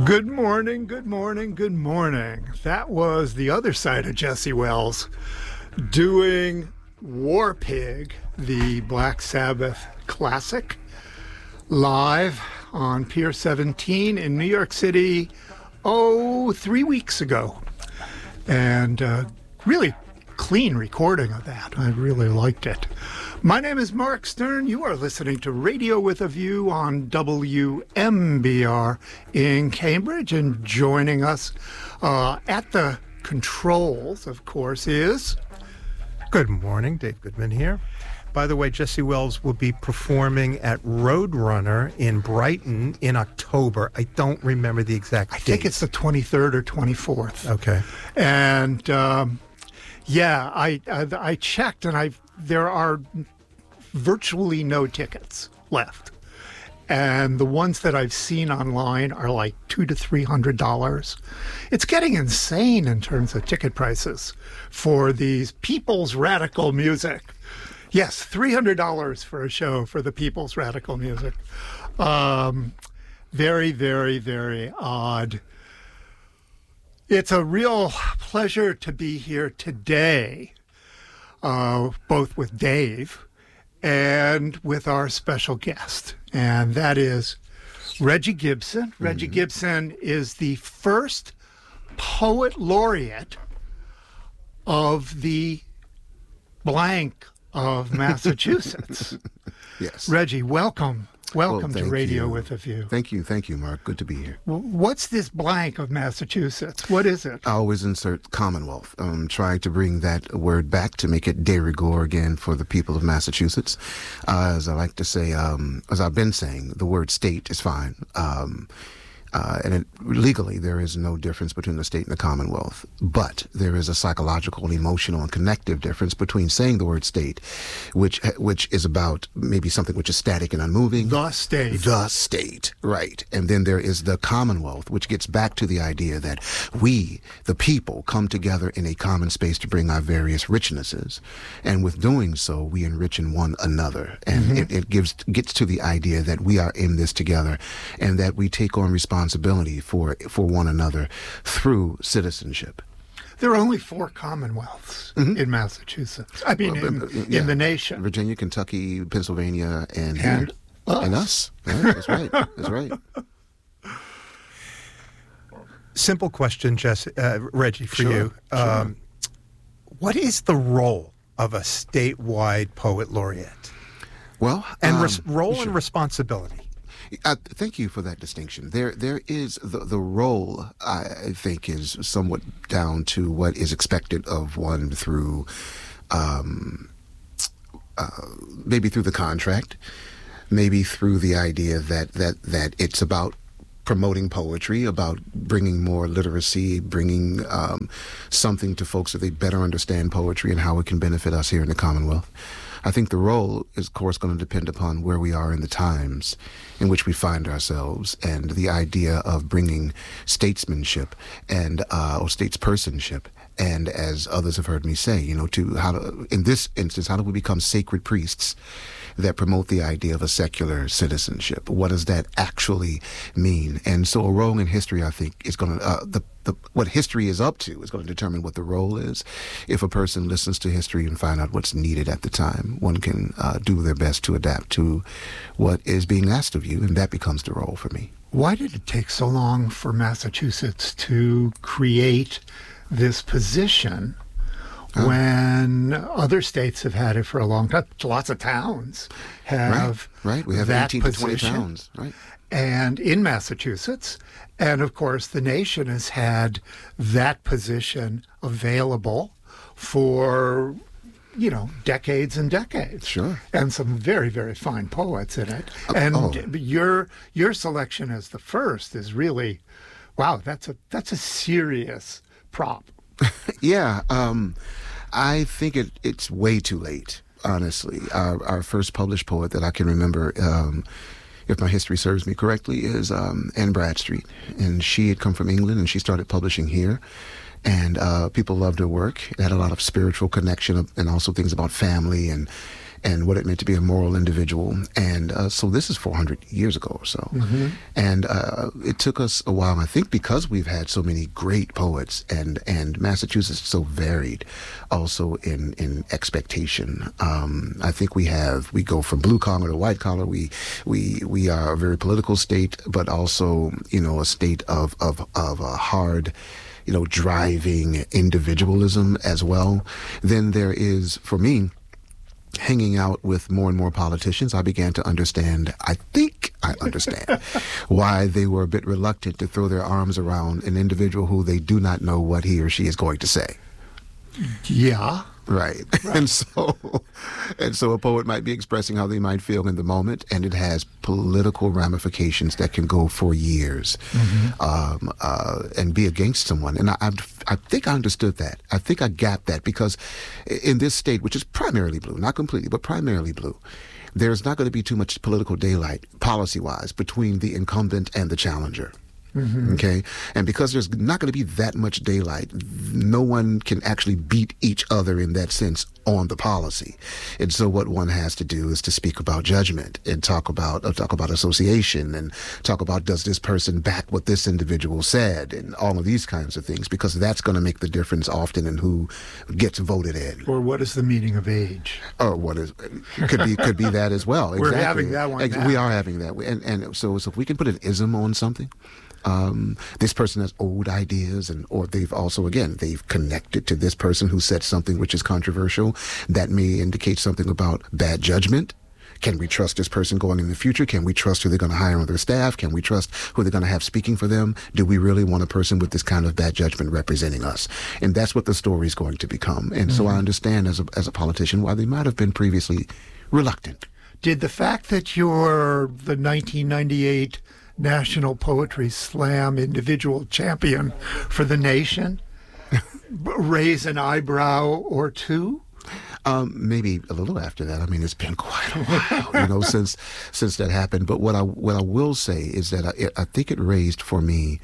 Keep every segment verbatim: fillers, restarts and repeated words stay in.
Good morning, good morning, good morning. That was the other side of Jesse Wells doing War Pig, the Black Sabbath classic, live on Pier seventeen in New York City, oh, three weeks ago. And uh, really clean recording of that. I really liked it. My name is Mark Stern. You are listening to Radio with a View on W M B R in Cambridge. And joining us uh, at the controls, of course, is... Good morning. Dave Goodman here. By the way, Jesse Wells will be performing at Roadrunner in Brighton in October. I don't remember the exact I date. think it's the twenty-third or twenty-fourth. Okay. And, um, yeah, I, I I checked, and I there are virtually no tickets left. And the ones that I've seen online are like two to three hundred dollars. It's getting insane in terms of ticket prices for these People's Radical Music. Yes, three hundred dollars for a show for the People's Radical Music. Um, very, very, very odd. It's a real pleasure to be here today, uh, both with Dave and with our special guest, and that is Reggie Gibson. Mm-hmm. Reggie Gibson is the first poet laureate of the blank of Massachusetts. Yes. Reggie, welcome. Welcome well, to Radio you. with a View. Thank you. Thank you, Mark. Good to be here. Well, what's this blank of Massachusetts? What is it? I always insert Commonwealth. I'm trying to bring that word back to make it de rigueur again for the people of Massachusetts. Uh, as I like to say, um, as I've been saying, the word state is fine. Um, Uh, and it, legally, there is no difference between the state and the Commonwealth. But there is a psychological and emotional and connective difference between saying the word state, which which is about maybe something which is static and unmoving. The state. The state, right. And then there is the Commonwealth, which gets back to the idea that we, the people, come together in a common space to bring our various richnesses. And with doing so, we enrich in one another. And mm-hmm. it, it gives gets to the idea that we are in this together and that we take on responsibility responsibility for for one another through citizenship. There are only four commonwealths mm-hmm. in Massachusetts. I mean, well, in, uh, yeah. in the nation. Virginia, Kentucky, Pennsylvania, and and us. And us. Yeah, that's right. That's right. Simple question, Jesse, uh, Reggie, for sure, you. Sure. Um, what is the role of a statewide poet laureate? Well, and um, res- role sure. and responsibility. Uh, thank you for that distinction. There, there is the the role. I think is somewhat down to what is expected of one through, um, uh, maybe through the contract, maybe through the idea that that that it's about promoting poetry, about bringing more literacy, bringing um, something to folks so they better understand poetry and how it can benefit us here in the Commonwealth. I think the role is, of course, going to depend upon where we are in the times in which we find ourselves, and the idea of bringing statesmanship and uh, or statespersonship. And as others have heard me say, you know, to how to, in this instance, how do we become sacred priests that promote the idea of a secular citizenship? What does that actually mean? And so a role in history, I think, is going to, uh, the, the, what history is up to is going to determine what the role is. If a person listens to history and find out what's needed at the time, one can uh, do their best to adapt to what is being asked of you, and that becomes the role for me. Why did it take so long for Massachusetts to create this position oh. when other states have had it for a long time? Lots of towns have right, right. We have that eighteen position. to twenty towns, right? And in Massachusetts, and of course the nation has had that position available for, you know, decades and decades. Sure. And some very, very fine poets in it. Uh, and oh. your your selection as the first is really, wow, that's a that's a serious prop. yeah, um, I think it, it's way too late, honestly. Our, our first published poet that I can remember, um, if my history serves me correctly, is um, Anne Bradstreet. And she had come from England, and she started publishing here. And uh, people loved her work. It had a lot of spiritual connection and also things about family and and what it meant to be a moral individual. And uh, so this is four hundred years ago or so. Mm-hmm. And uh, it took us a while, I think, because we've had so many great poets, and, and Massachusetts is so varied also in, in expectation. Um, I think we have, we go from blue collar to white collar. We, we, we are a very political state, but also, you know, a state of, of, of a hard, you know, driving individualism as well. Then there is, for me, hanging out with more and more politicians, I began to understand, I think I understand, why they were a bit reluctant to throw their arms around an individual who they do not know what he or she is going to say. Yeah. Right. right. And so and so a poet might be expressing how they might feel in the moment, and it has political ramifications that can go for years, mm-hmm. um, uh, and be against someone. And I, I, I think I understood that. I think I got that, because in this state, which is primarily blue, not completely, but primarily blue, there's not going to be too much political daylight, policy-wise, between the incumbent and the challenger. Mm-hmm. Okay. And because there's not going to be that much daylight, no one can actually beat each other in that sense on the policy. And so what one has to do is to speak about judgment and talk about, uh, talk about association, and talk about, does this person back what this individual said, and all of these kinds of things, because that's going to make the difference often in who gets voted in. Or what is the meaning of age? Or what is, could be, could be that as well. We're exactly. having that one now. We are having that. And, and so, so if we can put an ism on something, Um, this person has old ideas, and or they've also, again, they've connected to this person who said something which is controversial. That may indicate something about bad judgment. Can we trust this person going in the future? Can we trust who they're going to hire on their staff? Can we trust who they're going to have speaking for them? Do we really want a person with this kind of bad judgment representing us? And that's what the story is going to become. And mm-hmm. so I understand as a, as a politician why they might have been previously reluctant. Did the fact that you're the nineteen ninety-eight National Poetry Slam individual champion for the nation raise an eyebrow or two? Um, maybe a little after that. I mean, it's been quite a while, you know, since since that happened. But what I what I will say is that I, I think it raised for me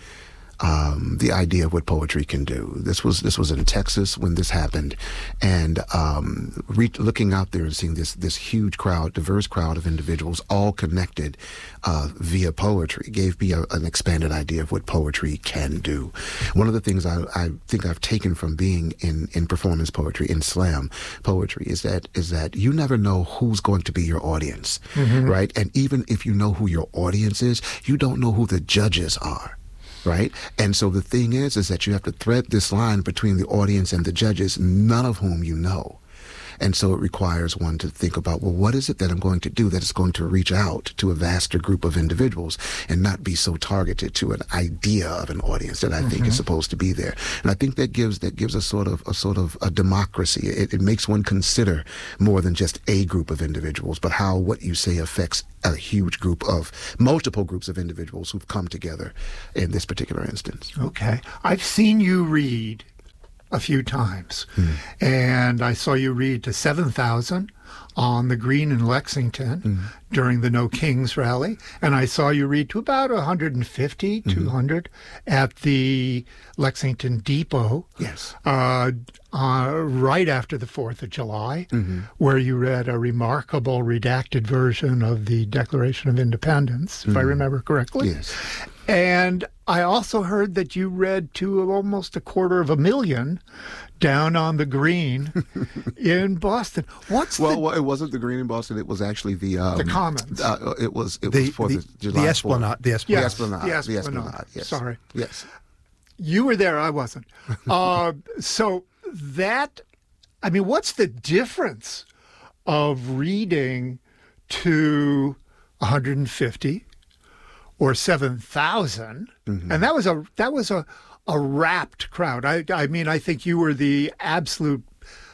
Um, the idea of what poetry can do. This was this was in Texas when this happened, and um, re- looking out there and seeing this this huge crowd, diverse crowd of individuals, all connected uh, via poetry, gave me a, an expanded idea of what poetry can do. One of the things I, I think I've taken from being in, in performance poetry, in slam poetry, is that is that you never know who's going to be your audience, mm-hmm. right? And even if you know who your audience is, you don't know who the judges are. Right? And so the thing is, is that you have to thread this line between the audience and the judges, none of whom you know. And so it requires one to think about, well, what is it that I'm going to do that is going to reach out to a vaster group of individuals and not be so targeted to an idea of an audience that I mm-hmm. think is supposed to be there. And I think that gives that gives a sort of a sort of a democracy. It, it makes one consider more than just a group of individuals, but how what you say affects a huge group of multiple groups of individuals who've come together in this particular instance. Okay. I've seen you read a few times. Mm. And I saw you read to seven thousand on the Green in Lexington mm. during the No Kings rally. And I saw you read to about one hundred fifty, mm-hmm. two hundred at the Lexington Depot. Yes. Uh, uh, right after the fourth of July, mm-hmm. where you read a remarkable redacted version of the Declaration of Independence, mm-hmm. if I remember correctly. Yes. And I also heard that you read to almost a quarter of a million down on the Green in Boston. What's well, the... well, it wasn't the Green in Boston. It was actually the um, the Commons. Uh, it was it the, was for the, the July the Esplanade. The Esplanade. Yes, the Esplanade. the Esplanade. The Esplanade. Yes. Sorry. Yes. You were there. I wasn't. uh, so that, I mean, what's the difference of reading to one hundred fifty or seven thousand? Mm-hmm. And that was a that was a a rapt crowd. I I mean, I think you were the absolute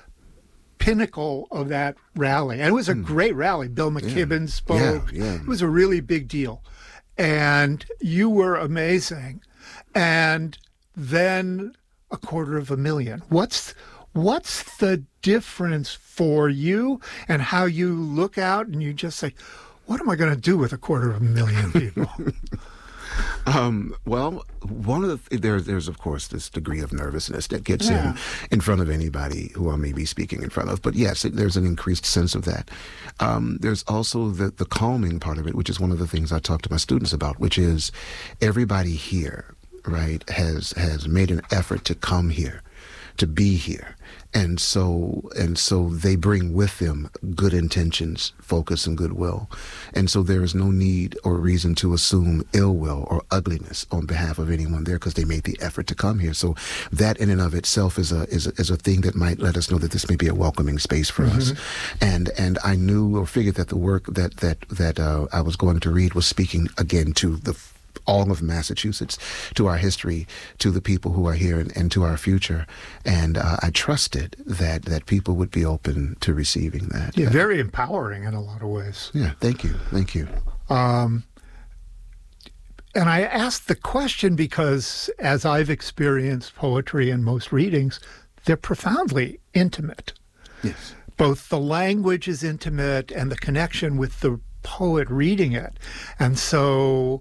pinnacle of that rally. And it was a mm. great rally. Bill McKibben yeah. spoke. Yeah, yeah. It was a really big deal. And you were amazing. And then a quarter of a million. What's what's the difference for you and how you look out and you just say, what am I going to do with a quarter of a million people? Um, well, one of the there, there's of course this degree of nervousness that gets Yeah. in in front of anybody who I may be speaking in front of. But yes, it, there's an increased sense of that. Um, there's also the the calming part of it, which is one of the things I talk to my students about, which is everybody here, right, has has made an effort to come here, to be here. And so and so they bring with them good intentions, focus, and goodwill. And so there is no need or reason to assume ill will or ugliness on behalf of anyone there because they made the effort to come here. So that in and of itself is a is a, is a thing that might let us know that this may be a welcoming space for Mm-hmm. us. And and I knew or figured that the work that that that uh, I was going to read was speaking again to the all of Massachusetts, to our history, to the people who are here, and, and to our future. And uh, I trusted that that people would be open to receiving that. Yeah, very empowering in a lot of ways. Yeah, thank you, thank you. Um, and I asked the question because as I've experienced poetry in most readings, they're profoundly intimate. Yes. Both the language is intimate and the connection with the poet reading it. And so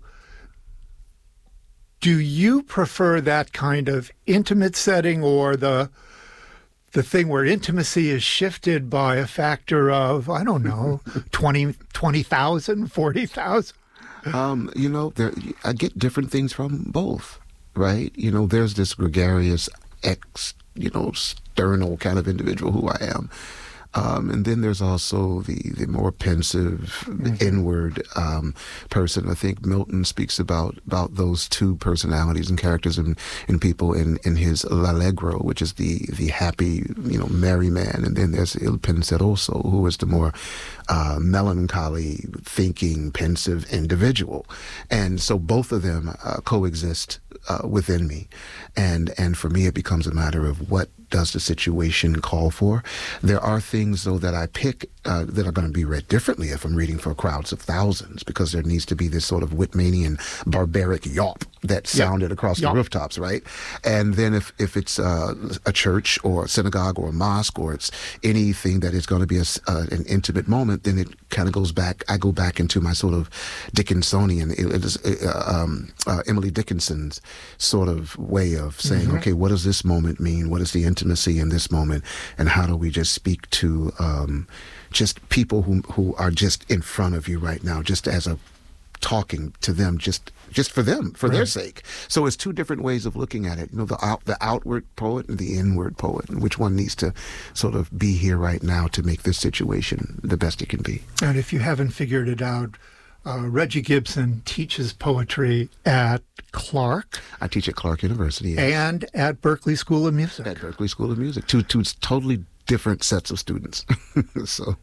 do you prefer that kind of intimate setting or the the thing where intimacy is shifted by a factor of, I don't know, twenty, twenty thousand, forty thousand? Um, you know, there I get different things from both, right? You know, there's this gregarious, ex, you know, sternal kind of individual who I am. Um, and then there's also the, the more pensive, mm-hmm. inward um, person. I think Milton speaks about about those two personalities and characters in, in people in, in his L'Allegro, which is the the happy, you know, merry man. And then there's Il Penseroso, who is the more uh, melancholy, thinking, pensive individual. And so both of them uh, coexist uh, within me. And and for me, it becomes a matter of what does the situation call for. There are things, though, that I pick uh, that are going to be read differently if I'm reading for crowds of thousands, because there needs to be this sort of Whitmanian barbaric yawp that sounded yep. across yep. the rooftops, right? And then if, if it's uh, a church or a synagogue or a mosque, or it's anything that is going to be a, uh, an intimate moment, then it kind of goes back, I go back into my sort of Dickinsonian, it, it is, uh, um, uh, Emily Dickinson's sort of way of saying, mm-hmm. okay, what does this moment mean? What is the intimacy in this moment? And how do we just speak to um, just people who who are just in front of you right now, just as a talking to them, just just for them, for right. their sake. So it's two different ways of looking at it. You know, the out, the outward poet and the inward poet, and which one needs to sort of be here right now to make this situation the best it can be. And if you haven't figured it out, uh, Reggie Gibson teaches poetry at Clark. I teach at Clark University. Yes. And at Berklee School of Music. At Berklee School of Music. Two, two totally different sets of students. so...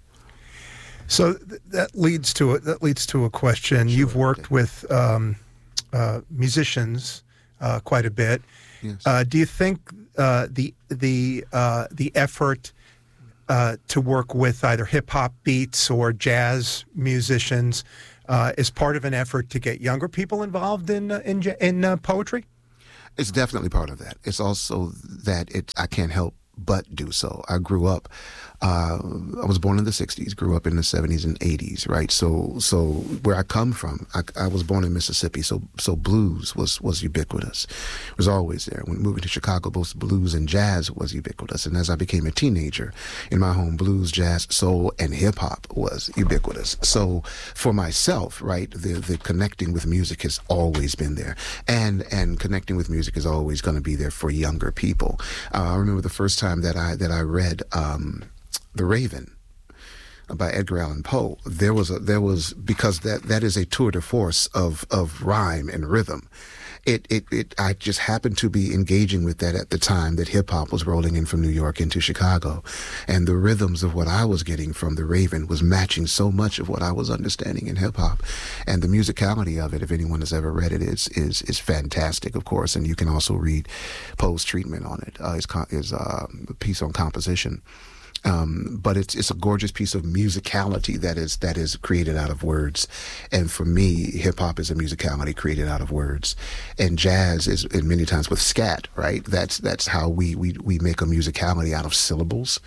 So th- that leads to a, that leads to a question. Sure, You've worked okay. with um, uh, musicians uh, quite a bit. Yes. Uh, do you think uh, the the uh, the effort uh, to work with either hip hop beats or jazz musicians uh, is part of an effort to get younger people involved in uh, in in uh, poetry? It's definitely part of that. It's also that it I can't help but do so. I grew up, uh, I was born in the sixties, grew up in the seventies and eighties, right? So so where I come from, I, I was born in Mississippi, so so blues was, was ubiquitous. It was always there. When moving to Chicago, both blues and jazz was ubiquitous. And as I became a teenager, in my home, blues, jazz, soul, and hip-hop was ubiquitous. So for myself, right, the, the connecting with music has always been there. And and connecting with music is always going to be there for younger people. Uh, I remember the first time that I that I read um, The Raven by Edgar Allan Poe. There was a there was because that that is a tour de force of of rhyme and rhythm. It it it I just happened to be engaging with that at the time that hip hop was rolling in from New York into Chicago, and the rhythms of what I was getting from The Raven was matching so much of what I was understanding in hip hop, and the musicality of it. If anyone has ever read it, is is is fantastic, of course. And you can also read Poe's treatment on it. Uh, his his uh, piece on composition. Um, but it's it's a gorgeous piece of musicality that is that is created out of words, and for me, hip hop is a musicality created out of words, and jazz is, and many times with scat, right? That's that's how we we we make a musicality out of syllables,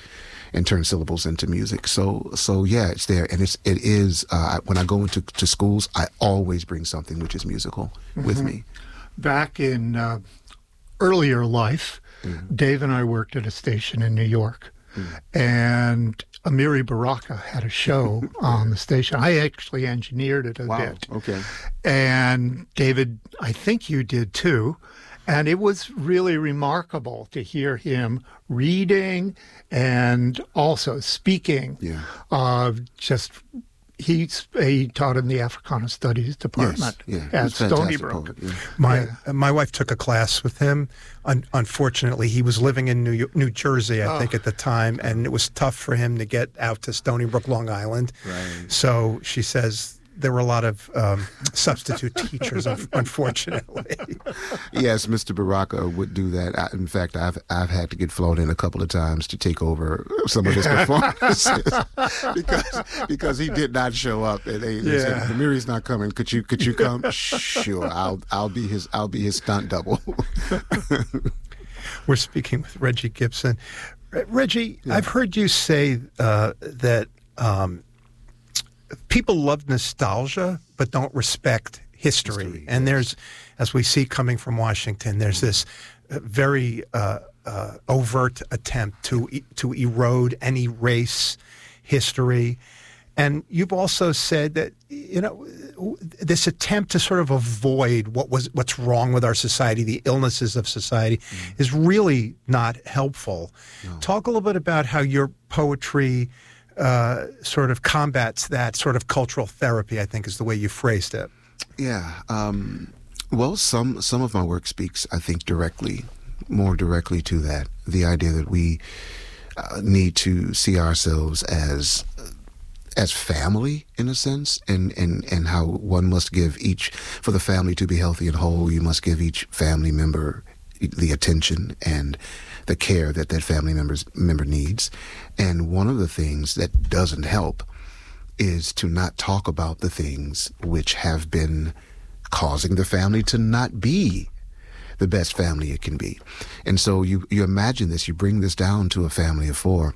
and turn syllables into music. So so yeah, it's there, and it's it is. Uh, when I go into to schools, I always bring something which is musical mm-hmm. with me. Back in uh, earlier life, mm-hmm. Dave and I worked at a station in New York, mm-hmm. and Amiri Baraka had a show on the station. I actually engineered it a wow. bit. Okay. And David, I think you did too. And it was really remarkable to hear him reading and also speaking. Yeah. Uh, just he's he taught in the Africana Studies department yes, yeah. at Stony Brook. Yeah. My yeah. my wife took a class with him. Un- unfortunately, he was living in New York, New Jersey, I oh. think, at the time, and it was tough for him to get out to Stony Brook, Long Island. Right. So she says there were a lot of um, substitute teachers, unfortunately. Yes, Mister Baraka would do that. I, in fact, I've I've had to get flown in a couple of times to take over some of his performances because because he did not show up. And they, they yeah. said, "Amiri's not coming. Could you could you come?" Sure, I'll I'll be his I'll be his stunt double. We're speaking with Reggie Gibson. Reggie, yeah. I've heard you say uh, that. Um, People love nostalgia, but don't respect history. history and yes. there's, as we see coming from Washington, there's this uh, very uh, uh, overt attempt to e- to erode and erase history. And you've also said that, you know, this attempt to sort of avoid what was what's wrong with our society, the illnesses of society, mm. is really not helpful. No. Talk a little bit about how your poetry Uh, sort of combats that sort of cultural therapy, I think is the way you phrased it. Yeah. Um, well, some some of my work speaks, I think, directly, more directly to that. The idea that we uh, need to see ourselves as as family, in a sense, and, and, and how one must give each, for the family to be healthy and whole, you must give each family member the attention and the care that that family members member needs. And one of the things that doesn't help is to not talk about the things which have been causing the family to not be the best family it can be. And so you, you imagine this, you bring this down to a family of four,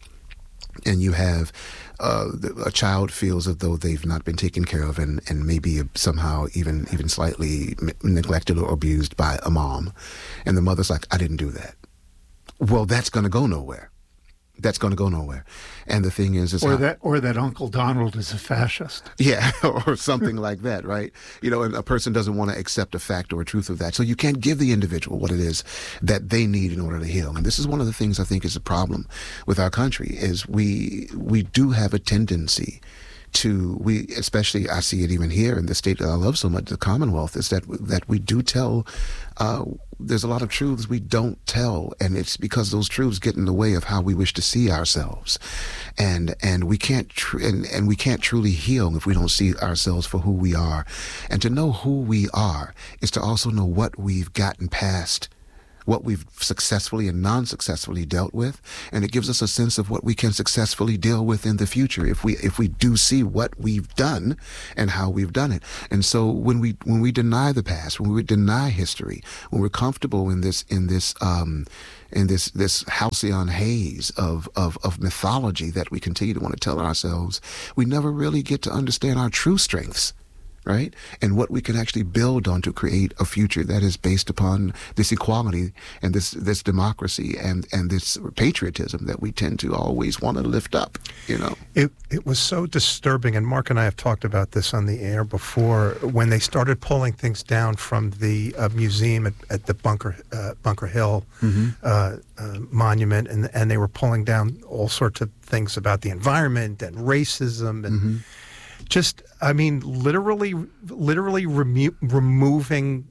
and you have uh, a child feels as though they've not been taken care of and, and maybe somehow even, even slightly neglected or abused by a mom. And the mother's like, I didn't do that. Well, that's going to go nowhere. That's going to go nowhere. And the thing is, is or how, that, or that Uncle Donald is a fascist. Yeah, or something like that, right? You know, and a person doesn't want to accept a fact or a truth of that. So you can't give the individual what it is that they need in order to heal. And this is one of the things I think is a problem with our country is we we do have a tendency to, we, especially I see it even here in the state that I love so much, the Commonwealth, is that that we do tell, uh, there's a lot of truths we don't tell, and it's because those truths get in the way of how we wish to see ourselves, and and we can't tr- and and we can't truly heal if we don't see ourselves for who we are. And to know who we are is to also know what we've gotten past, what we've successfully and non-successfully dealt with, and it gives us a sense of what we can successfully deal with in the future if we if we do see what we've done and how we've done it. And so when we when we deny the past, when we deny history, when we're comfortable in this in this um, in this this halcyon haze of, of of mythology that we continue to want to tell ourselves, we never really get to understand our true strengths. Right? And what we can actually build on to create a future that is based upon this equality and this this democracy and, and this patriotism that we tend to always want to lift up, you know. It it was so disturbing, and Mark and I have talked about this on the air before, when they started pulling things down from the uh, museum at, at the Bunker uh, Bunker Hill mm-hmm. uh, uh, monument, and and they were pulling down all sorts of things about the environment and racism and mm-hmm. just, I mean, literally, literally remo- removing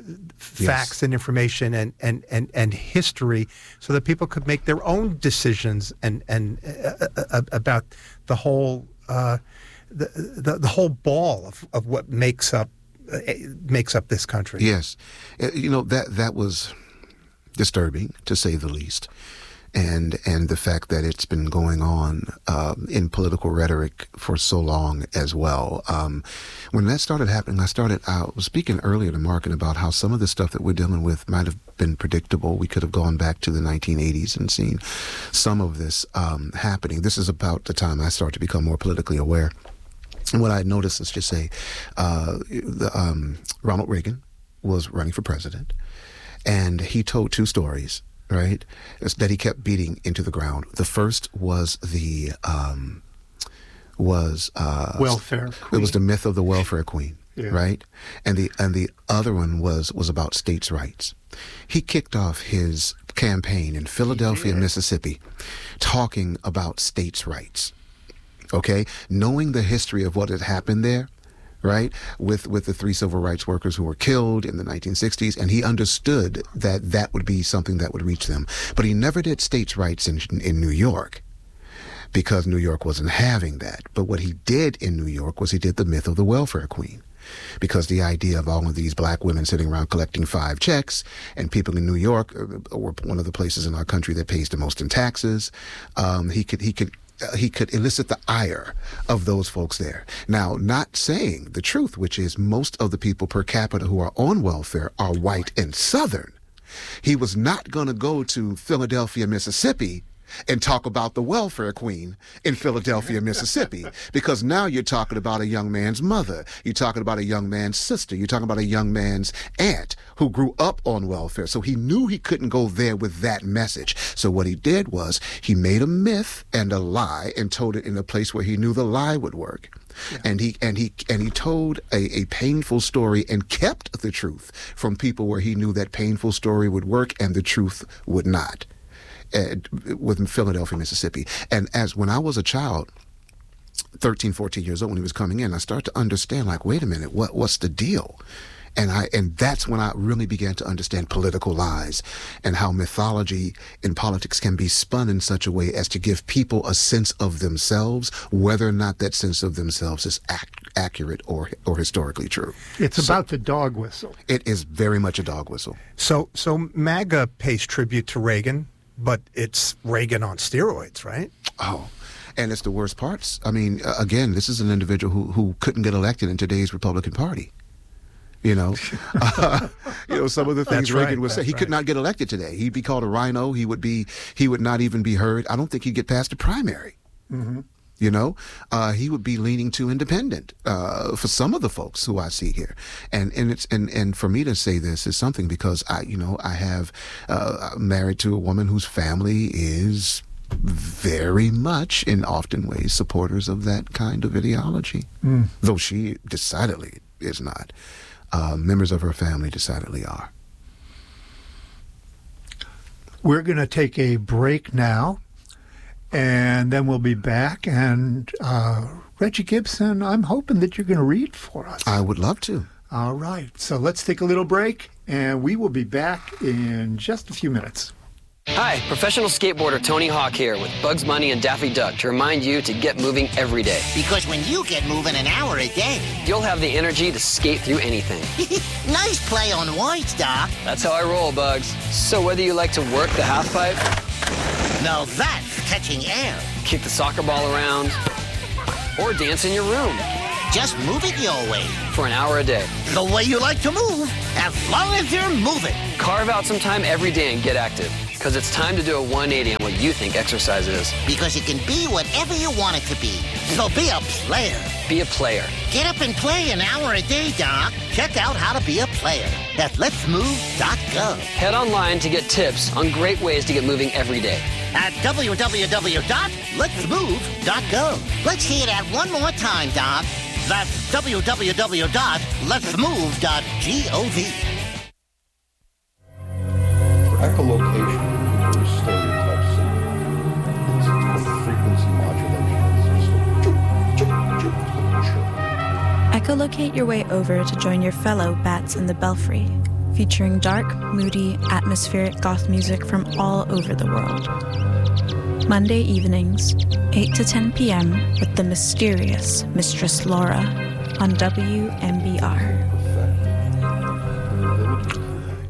facts yes. and information and, and, and, and history so that people could make their own decisions and and uh, uh, about the whole uh, the, the the whole ball of, of what makes up uh, makes up this country. Yes, you know that that was disturbing, to say the least. and and the fact that it's been going on um, in political rhetoric for so long as well. Um, when that started happening, I started I was speaking earlier to Mark about how some of the stuff that we're dealing with might have been predictable. We could have gone back to the nineteen eighties and seen some of this um, happening. This is about the time I started to become more politically aware. And what I noticed, let's just say, uh, the, um, Ronald Reagan was running for president, and he told two stories, right, that he kept beating into the ground. The first was the um, was uh, welfare queen. It was the myth of the welfare queen, yeah. right? And the and the other one was was about states' rights. He kicked off his campaign in Philadelphia, Mississippi, talking about states' rights. Okay, knowing the history of what had happened there, right, with with the three civil rights workers who were killed in the nineteen sixties, and he understood that that would be something that would reach them. But he never did states' rights in in New York, because New York wasn't having that. But what he did in New York was he did the myth of the welfare queen, because the idea of all of these black women sitting around collecting five checks, and people in New York, or one of the places in our country that pays the most in taxes, um, he could he could. Uh, he could elicit the ire of those folks there. Now, not saying the truth, which is most of the people per capita who are on welfare are white and Southern. He was not going to go to Philadelphia, Mississippi, and talk about the welfare queen in Philadelphia, Mississippi, because now you're talking about a young man's mother. You're talking about a young man's sister. You're talking about a young man's aunt who grew up on welfare. So he knew he couldn't go there with that message. So what he did was he made a myth and a lie and told it in a place where he knew the lie would work. Yeah. And he and he and he told a, a painful story and kept the truth from people where he knew that painful story would work and the truth would not. Uh, with Philadelphia, Mississippi. And as when I was a child, thirteen, fourteen years old, when he was coming in, I started to understand, like, wait a minute, what what's the deal? And I and that's when I really began to understand political lies and how mythology in politics can be spun in such a way as to give people a sense of themselves, whether or not that sense of themselves is ac- accurate or or historically true. It's so, about the dog whistle. It is very much a dog whistle. So so MAGA pays tribute to Reagan, but it's Reagan on steroids, right? Oh, and it's the worst parts. I mean, uh, again, this is an individual who, who couldn't get elected in today's Republican Party. You know, uh, you know, some of the things That's Reagan right, would say. that's He right. could not get elected today. He'd be called a rhino. He would be. He would not even be heard. I don't think he'd get past the primary. Mm-hmm. You know, uh, he would be leaning to independent uh, for some of the folks who I see here, and and it's and, and for me to say this is something because I, you know, I have uh, married to a woman whose family is very much, in often ways, supporters of that kind of ideology, mm. though she decidedly is not. Uh, members of her family decidedly are. We're going to take a break now. And then we'll be back. And uh, Reggie Gibson, I'm hoping that you're going to read for us. I would love to. All right. So let's take a little break, and we will be back in just a few minutes. Hi, professional skateboarder Tony Hawk here with Bugs Bunny and Daffy Duck to remind you to get moving every day. Because when you get moving an hour a day, you'll have the energy to skate through anything. Nice play on words, Doc. That's how I roll, Bugs. So whether you like to work the half pipe, now that's catching air, kick the soccer ball around, or dance in your room, just move it your way. For an hour a day. The way you like to move, as long as you're moving. Carve out some time every day and get active. Because it's time to do a one eighty on what you think exercise is. Because it can be whatever you want it to be. So be a player. Be a player. Get up and play an hour a day, Doc. Check out how to be a player at lets move dot gov. Head online to get tips on great ways to get moving every day. At w w w dot lets move dot gov. Let's hear that one more time, Doc. That's w w w dot lets move dot gov. Echolocation is stereotype signal. It's called frequency modulation. It's just a choop, choop, choop, choop. Echolocate your way over to join your fellow bats in the Belfry, featuring dark, moody, atmospheric goth music from all over the world. Monday evenings, eight to ten p.m. with the mysterious Mistress Laura on W M B R.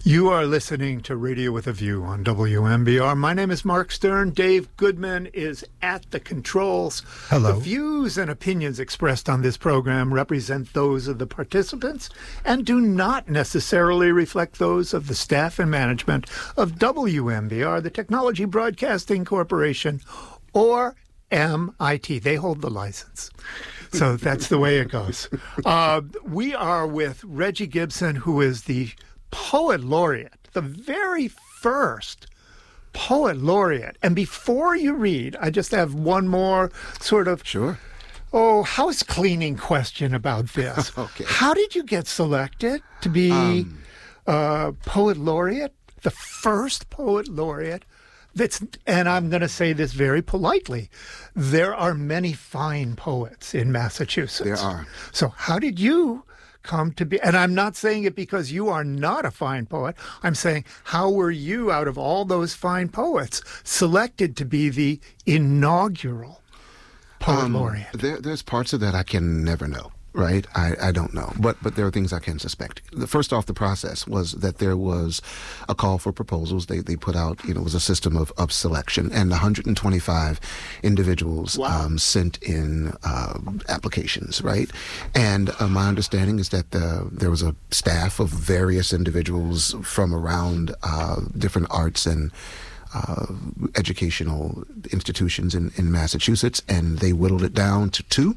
You are listening to Radio with a View on W M B R. My name is Mark Stern. Dave Goodman is at the controls. Hello. The views and opinions expressed on this program represent those of the participants and do not necessarily reflect those of the staff and management of W M B R, the Technology Broadcasting Corporation, or M I T. They hold the license. So that's the way it goes. Uh, we are with Reggie Gibson, who is the Poet Laureate, the very first Poet Laureate. And before you read, I just have one more sort of Sure. oh house cleaning question about this. Okay. How did you get selected to be Um, uh, Poet Laureate, the first Poet Laureate? That's, and I'm going to say this very politely. There are many fine poets in Massachusetts. There are. So how did you come to be? And I'm not saying it because you are not a fine poet. I'm saying, how were you, out of all those fine poets, selected to be the inaugural Poet Um, Laureate? There, there's parts of that I can never know. Right, I, I don't know, but but there are things I can suspect. The first off, the process was that there was a call for proposals. They they put out, you know, it was a system of, of selection, and one hundred twenty-five individuals Wow. um, sent in uh, applications. Right, and uh, my understanding is that the, there was a staff of various individuals from around uh, different arts and uh, educational institutions in, in Massachusetts, and they whittled it down to two.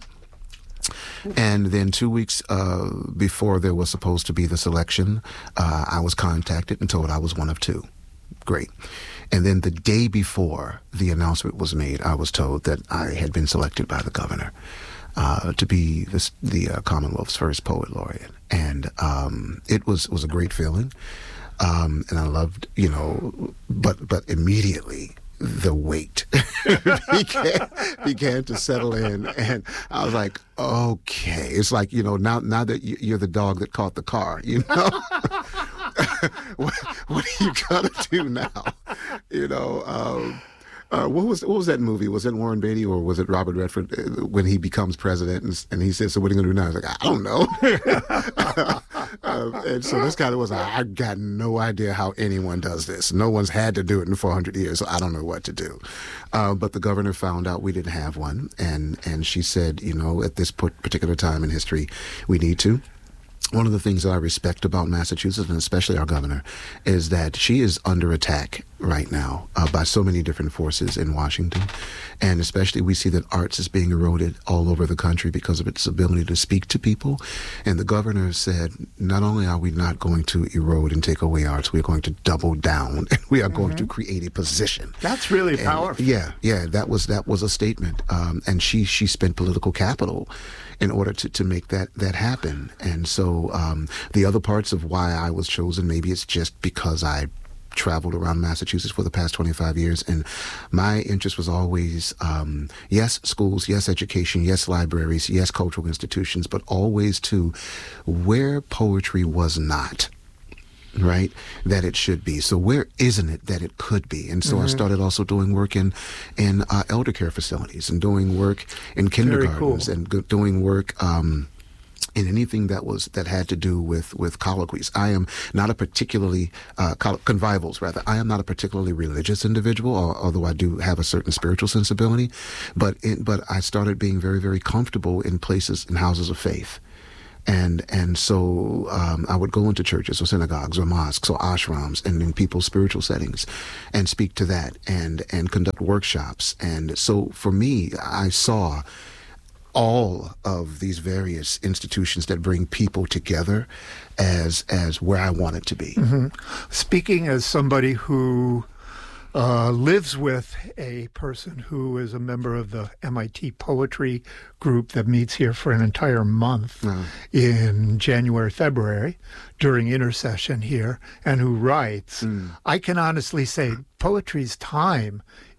And then two weeks uh, before there was supposed to be the selection, uh, I was contacted and told I was one of two. Great. And then the day before the announcement was made, I was told that I had been selected by the governor uh, to be this, the uh, Commonwealth's first Poet Laureate. And um, it was was a great feeling. Um, and I loved, you know, but but immediately the weight began, began to settle in, and I was like, okay, it's like, you know, now now that you- you're the dog that caught the car, you know, what, what are you gonna do now? You know, um, uh, what was what was that movie? Was it Warren Beatty or was it Robert Redford uh, when he becomes president and, and he says, "So what are you gonna do now?" I was like, I don't know. Uh, and so this kind of was, I got no idea how anyone does this. No one's had to do it in four hundred years, so I don't know what to do. Uh, but the governor found out we didn't have one, and, and she said, you know, at this particular time in history, we need to. One of the things that I respect about Massachusetts, and especially our governor, is that she is under attack right now uh, by so many different forces in Washington. And especially we see that arts is being eroded all over the country because of its ability to speak to people. And the governor said, not only are we not going to erode and take away arts, we're going to double down. And we are mm-hmm. going to create a position. That's really and, powerful. Yeah, yeah, that was that was a statement. Um, and she she spent political capital in order to, to make that, that happen. And so um, the other parts of why I was chosen, maybe it's just because I traveled around Massachusetts for the past twenty-five years, and my interest was always, um, yes, schools, yes, education, yes, libraries, yes, cultural institutions, but always to where poetry was not. Right, that it should be. So where isn't it that it could be? And so mm-hmm. I started also doing work in in uh, elder care facilities and doing work in kindergartens cool. and go- doing work um, in anything that was that had to do with with colloquies. I am not a particularly uh, coll- convivals rather. I am not a particularly religious individual, although I do have a certain spiritual sensibility. But it, but I started being very very comfortable in places in houses of faith. And and so um, I would go into churches or synagogues or mosques or ashrams and in people's spiritual settings and speak to that and, and conduct workshops. And so for me, I saw all of these various institutions that bring people together as as where I wanted to be. Mm-hmm. Speaking as somebody who Uh, lives with a person who is a member of the M I T poetry group that meets here for an entire month uh-huh. in January, February during intercession here, and who writes, mm. I can honestly say poetry's time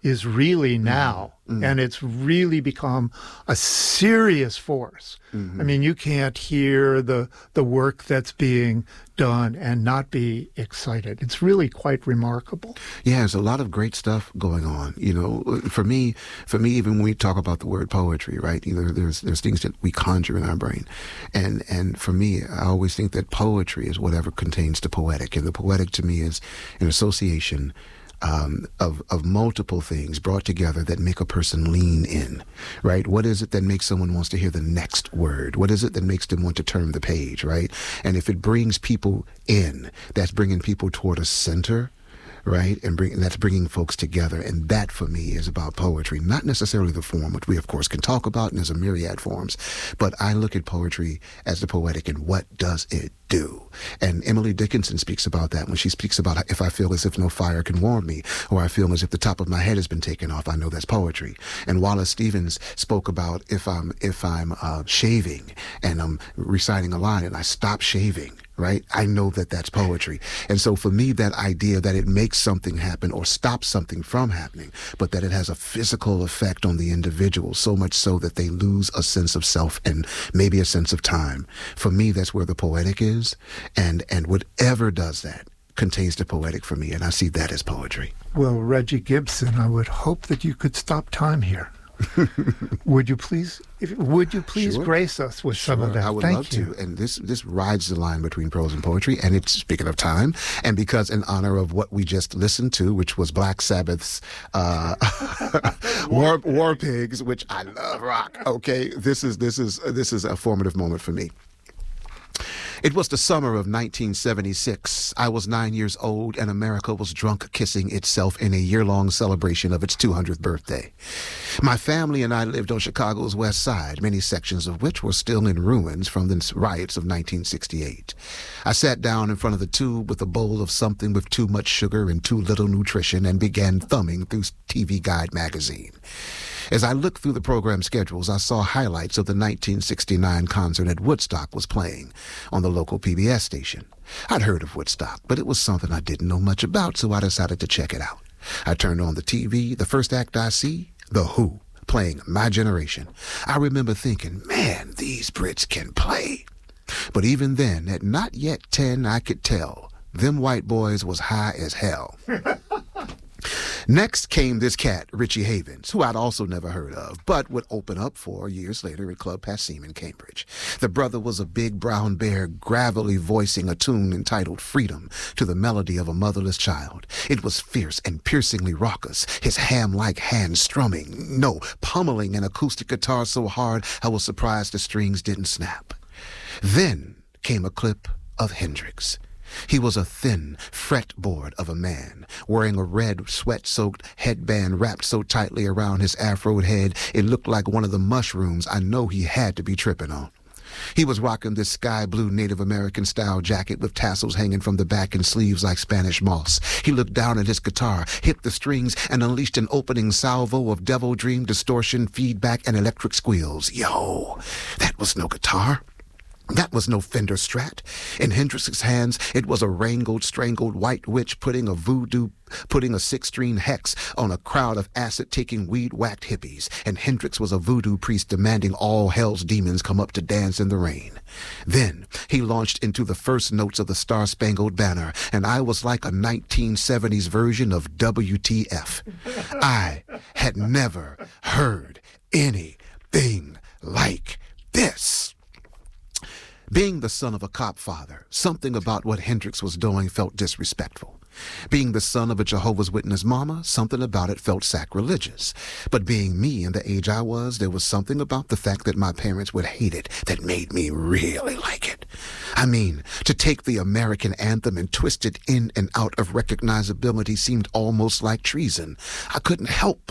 is really now. Mm-hmm. And it's really become a serious force. Mm-hmm. I mean, you can't hear the the work that's being done and not be excited. It's really quite remarkable. Yeah, there's a lot of great stuff going on. You know, for me, for me, even when we talk about the word poetry, right? Either there's there's things that we conjure in our brain, and and for me, I always think that poetry is whatever contains the poetic, and the poetic to me is an association Um, of, of multiple things brought together that make a person lean in, right? What is it that makes someone wants to hear the next word? What is it that makes them want to turn the page, right? And if it brings people in, that's bringing people toward a center, right? And bring, that's bringing folks together. And that, for me, is about poetry. Not necessarily the form, which we, of course, can talk about, and there's a myriad forms. But I look at poetry as the poetic, and what does it do? And Emily Dickinson speaks about that when she speaks about if I feel as if no fire can warm me, or I feel as if the top of my head has been taken off, I know that's poetry. And Wallace Stevens spoke about if I'm, if I'm uh, shaving and I'm reciting a line and I stop shaving, right? I know that that's poetry. And so for me, that idea that it makes something happen or stops something from happening, but that it has a physical effect on the individual, so much so that they lose a sense of self and maybe a sense of time. For me, that's where the poetic is. And, and whatever does that contains the poetic for me. And I see that as poetry. Well, Reggie Gibson, I would hope that you could stop time here. would you please if, would you please sure. grace us with sure. some of that? I would Thank love you. to. And this this rides the line between prose and poetry. And it's, speaking of time, and because in honor of what we just listened to, which was Black Sabbath's uh, War, War Pigs, which I love rock. Okay, this is this is this is a formative moment for me. It was the summer of nineteen seventy-six. I was nine years old, and America was drunk kissing itself in a year-long celebration of its two hundredth birthday. My family and I lived on Chicago's West Side, many sections of which were still in ruins from the riots of nineteen sixty-eight. I sat down in front of the tube with a bowl of something with too much sugar and too little nutrition and began thumbing through T V Guide magazine. As I looked through the program schedules, I saw highlights of the nineteen sixty-nine concert at Woodstock was playing on the local P B S station. I'd heard of Woodstock, but it was something I didn't know much about, so I decided to check it out. I turned on the T V. The first act I see, The Who, playing My Generation. I remember thinking, man, these Brits can play. But even then, at not yet ten, I could tell them white boys was high as hell. Next came this cat, Richie Havens, who I'd also never heard of, but would open up for years later at Club Passim in Cambridge. The brother was a big brown bear, gravelly voicing a tune entitled Freedom to the melody of a motherless child. It was fierce and piercingly raucous, his ham-like hands strumming, no, pummeling an acoustic guitar so hard I was surprised the strings didn't snap. Then came a clip of Hendrix. He was a thin fretboard of a man, wearing a red sweat-soaked headband wrapped so tightly around his afroed head it looked like one of the mushrooms I know he had to be tripping on. He was rocking this sky-blue Native American-style jacket with tassels hanging from the back and sleeves like Spanish moss. He looked down at his guitar, hit the strings, and unleashed an opening salvo of devil dream, distortion, feedback, and electric squeals. Yo, that was no guitar. That was no Fender Strat. In Hendrix's hands, it was a wrangled, strangled white witch putting a voodoo, putting a six-string hex on a crowd of acid-taking, weed-whacked hippies. And Hendrix was a voodoo priest demanding all hell's demons come up to dance in the rain. Then he launched into the first notes of the Star-Spangled Banner, and I was like a nineteen seventies version of W T F. I had never heard anything like this. Being the son of a cop father, something about what Hendrix was doing felt disrespectful. Being the son of a Jehovah's Witness mama, something about it felt sacrilegious. But being me in the age I was, there was something about the fact that my parents would hate it that made me really like it. I mean, to take the American anthem and twist it in and out of recognizability seemed almost like treason. I couldn't help